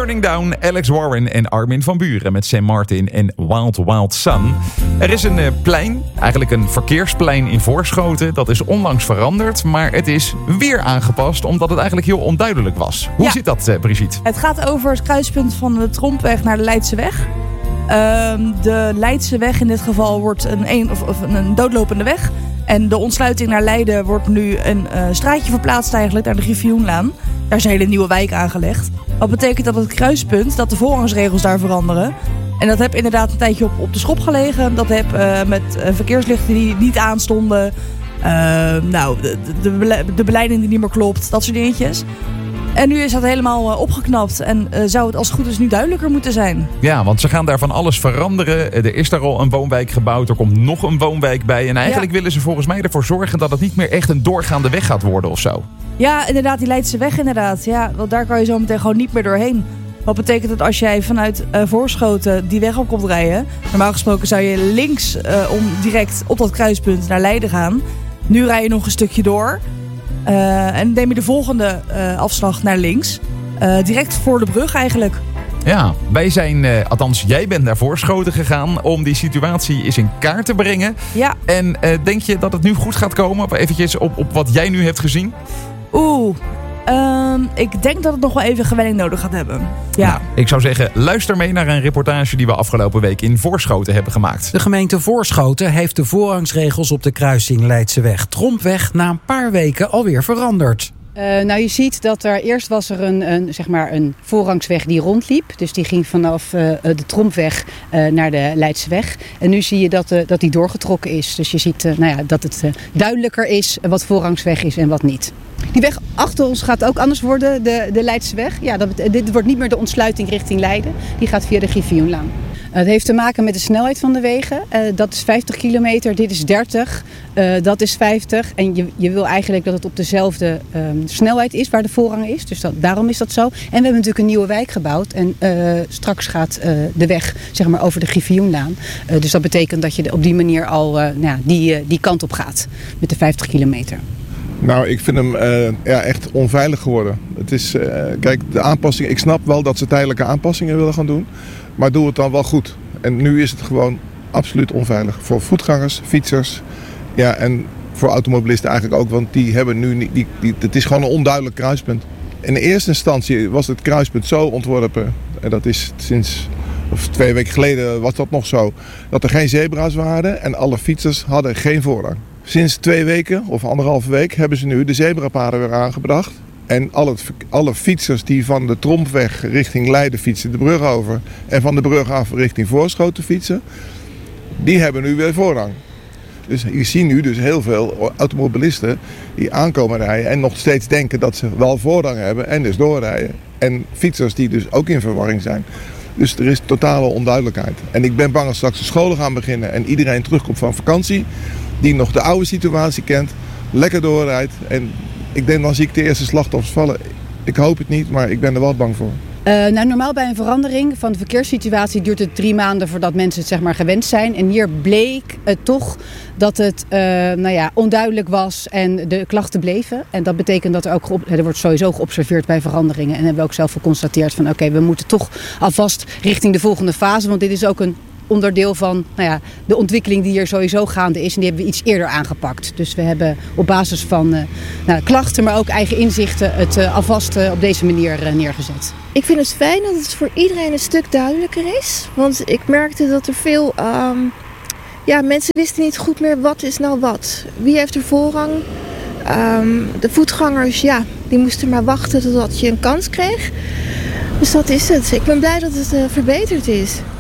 Burning Down, Alex Warren en Armin van Buuren met Sam Martin en Wild Wild Sun. Er is een plein, eigenlijk een verkeersplein in Voorschoten. Dat is onlangs veranderd, maar het is weer aangepast omdat het eigenlijk heel onduidelijk was. Hoe zit dat, Brigitte? Het gaat over het kruispunt van de Trompweg naar de Leidseweg. De Leidseweg in dit geval wordt een doodlopende weg. En de ontsluiting naar Leiden wordt nu een straatje verplaatst eigenlijk naar de Griffioenlaan. Daar is een hele nieuwe wijk aangelegd. Wat betekent dat het kruispunt, dat de voorrangsregels daar veranderen. En dat heb inderdaad een tijdje op de schop gelegen. Dat heb met verkeerslichten die niet aanstonden. De beleiding die niet meer klopt. Dat soort dingetjes. En nu is dat helemaal opgeknapt en zou het als het goed is nu duidelijker moeten zijn. Ja, want ze gaan daar van alles veranderen. Er is daar al een woonwijk gebouwd, er komt nog een woonwijk bij. En eigenlijk willen ze volgens mij ervoor zorgen dat het niet meer echt een doorgaande weg gaat worden of zo. Ja, inderdaad, die Leidse weg inderdaad. Ja, want daar kan je zo meteen gewoon niet meer doorheen. Wat betekent dat als jij vanuit Voorschoten die weg op komt rijden? Normaal gesproken zou je links om direct op dat kruispunt naar Leiden gaan. Nu rij je nog een stukje door. En neem je de volgende afslag naar links. Direct voor de brug eigenlijk. Ja, wij zijn, althans jij bent naar Voorschoten gegaan om die situatie eens in kaart te brengen. Ja. En denk je dat het nu goed gaat komen? Eventjes op wat jij nu hebt gezien? Ik denk dat het nog wel even gewenning nodig gaat hebben. Ja. Nou, ik zou zeggen, luister mee naar een reportage die we afgelopen week in Voorschoten hebben gemaakt. De gemeente Voorschoten heeft de voorrangsregels op de kruising Leidseweg Trompweg na een paar weken alweer veranderd. Je ziet dat eerst was er een voorrangsweg die rondliep. Dus die ging vanaf de Trompweg naar de Leidseweg. En nu zie je dat die doorgetrokken is. Dus je ziet dat het duidelijker is wat voorrangsweg is en wat niet. Die weg achter ons gaat ook anders worden, de Leidseweg. Ja, dit wordt niet meer de ontsluiting richting Leiden. Die gaat via de Griffioenlaan. Het heeft te maken met de snelheid van de wegen. Dat is 50 kilometer, dit is 30, dat is 50. En je wil eigenlijk dat het op dezelfde snelheid is waar de voorrang is. Dus daarom is dat zo. En we hebben natuurlijk een nieuwe wijk gebouwd. En straks gaat de weg over de Griffioenlaan. Dus dat betekent dat je op die manier al die kant op gaat met de 50 kilometer. Nou, ik vind hem echt onveilig geworden. Het is, kijk, de aanpassingen. Ik snap wel dat ze tijdelijke aanpassingen willen gaan doen. Maar doe het dan wel goed. En nu is het gewoon absoluut onveilig. Voor voetgangers, fietsers. Ja, en voor automobilisten eigenlijk ook. Want die hebben nu niet. Het is gewoon een onduidelijk kruispunt. In de eerste instantie was het kruispunt zo ontworpen. En dat is sinds 2 weken geleden was dat nog zo. Dat er geen zebra's waren. En alle fietsers hadden geen voorrang. Sinds 2 weken of 1,5 week hebben ze nu de zebrapaden weer aangebracht. En alle fietsers die van de Trompweg richting Leiden fietsen de brug over. En van de brug af richting Voorschoten fietsen. Die hebben nu weer voorrang. Dus je ziet nu dus heel veel automobilisten die aankomen rijden. En nog steeds denken dat ze wel voorrang hebben en dus doorrijden. En fietsers die dus ook in verwarring zijn. Dus er is totale onduidelijkheid. En ik ben bang dat straks de scholen gaan beginnen en iedereen terugkomt van vakantie. Die nog de oude situatie kent, lekker doorrijdt. En ik denk dan zie ik de eerste slachtoffers vallen. Ik hoop het niet, maar ik ben er wel bang voor. Normaal bij een verandering van de verkeerssituatie duurt het 3 maanden voordat mensen het gewend zijn. En hier bleek toch dat het onduidelijk was en de klachten bleven. En dat betekent dat er wordt sowieso geobserveerd bij veranderingen. En hebben we ook zelf geconstateerd van we moeten toch alvast richting de volgende fase. Want dit is ook een onderdeel van de ontwikkeling die hier sowieso gaande is. En die hebben we iets eerder aangepakt. Dus we hebben op basis van klachten, maar ook eigen inzichten het alvast op deze manier neergezet. Ik vind het fijn dat het voor iedereen een stuk duidelijker is. Want ik merkte dat er veel mensen wisten niet goed meer wat is nou wat. Wie heeft er voorrang? De voetgangers, die moesten maar wachten totdat je een kans kreeg. Dus dat is het. Ik ben blij dat het verbeterd is.